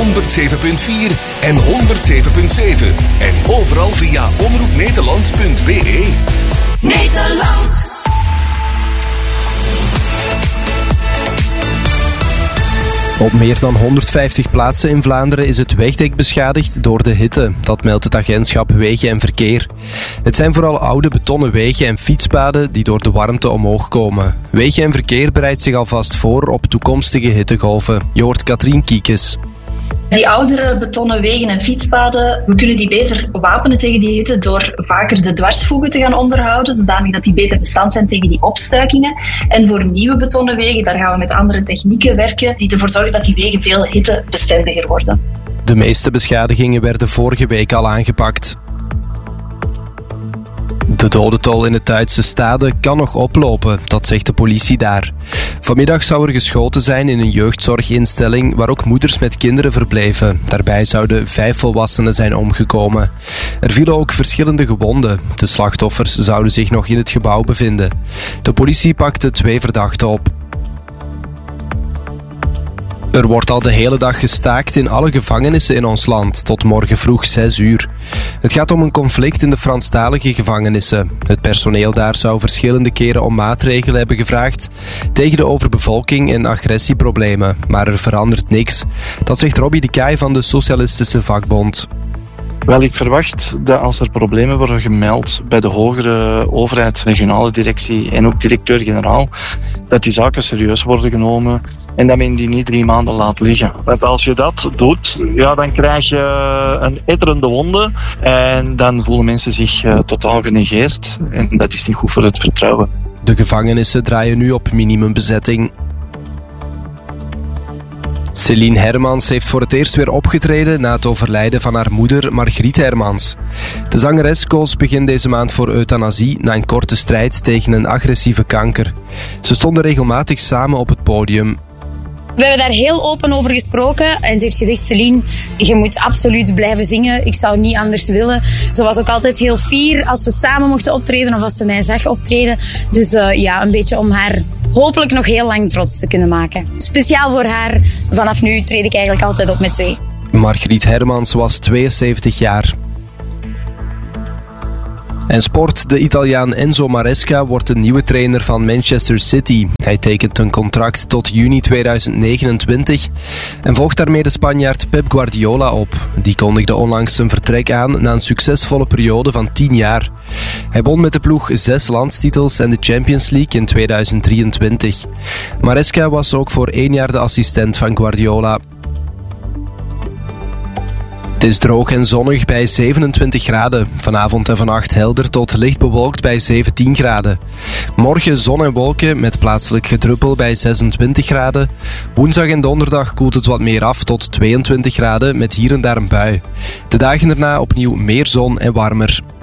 107.4 en 107.7. En overal via omroepnederland.be. Nederland. Op meer dan 150 plaatsen in Vlaanderen is het wegdek beschadigd door de hitte. Dat meldt het agentschap Wegen en Verkeer. Het zijn vooral oude betonnen wegen en fietspaden die door de warmte omhoog komen. Wegen en Verkeer bereidt zich alvast voor op toekomstige hittegolven. Je hoort Katrien Kiekes. Die oudere betonnen wegen en fietspaden, we kunnen die beter wapenen tegen die hitte door vaker de dwarsvoegen te gaan onderhouden, zodanig dat die beter bestand zijn tegen die opstuikingen. En voor nieuwe betonnen wegen, daar gaan we met andere technieken werken die ervoor zorgen dat die wegen veel hittebestendiger worden. De meeste beschadigingen werden vorige week al aangepakt. De dodentol in het Duitse Stade kan nog oplopen, dat zegt de politie daar. Vanmiddag zou er geschoten zijn in een jeugdzorginstelling waar ook moeders met kinderen verbleven. Daarbij zouden 5 volwassenen zijn omgekomen. Er vielen ook verschillende gewonden. De slachtoffers zouden zich nog in het gebouw bevinden. De politie pakte 2 verdachten op. Er wordt al de hele dag gestaakt in alle gevangenissen in ons land, tot morgen vroeg 6 uur. Het gaat om een conflict in de Franstalige gevangenissen. Het personeel daar zou verschillende keren om maatregelen hebben gevraagd tegen de overbevolking en agressieproblemen, maar er verandert niks. Dat zegt Robbie de Kaai van de Socialistische Vakbond. Wel, ik verwacht dat als er problemen worden gemeld bij de hogere overheid, regionale directie en ook directeur-generaal, dat die zaken serieus worden genomen en dat men die niet 3 maanden laat liggen. Want als je dat doet, ja, dan krijg je een etterende wonde en dan voelen mensen zich totaal genegeerd en dat is niet goed voor het vertrouwen. De gevangenissen draaien nu op minimumbezetting. Celine Hermans heeft voor het eerst weer opgetreden na het overlijden van haar moeder Margriet Hermans. De zangeres koos begin deze maand voor euthanasie na een korte strijd tegen een agressieve kanker. Ze stonden regelmatig samen op het podium. We hebben daar heel open over gesproken en ze heeft gezegd: Celine, je moet absoluut blijven zingen. Ik zou niet anders willen. Ze was ook altijd heel fier als we samen mochten optreden of als ze mij zag optreden. Dus een beetje om haar hopelijk nog heel lang trots te kunnen maken. Speciaal voor haar, vanaf nu treed ik eigenlijk altijd op met 2. Margriet Hermans was 72 jaar. En sport, de Italiaan Enzo Maresca wordt de nieuwe trainer van Manchester City. Hij tekent een contract tot juni 2029 en volgt daarmee de Spanjaard Pep Guardiola op. Die kondigde onlangs zijn vertrek aan na een succesvolle periode van 10 jaar. Hij won met de ploeg 6 landstitels en de Champions League in 2023. Maresca was ook voor 1 jaar de assistent van Guardiola. Het is droog en zonnig bij 27 graden. Vanavond en vannacht helder tot licht bewolkt bij 17 graden. Morgen zon en wolken met plaatselijk gedruppel bij 26 graden. Woensdag en donderdag koelt het wat meer af tot 22 graden met hier en daar een bui. De dagen daarna opnieuw meer zon en warmer.